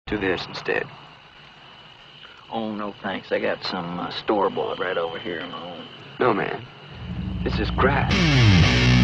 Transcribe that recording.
Do this instead. Oh, no thanks. I got some store-bought right over here in my own. No, man. This is grass.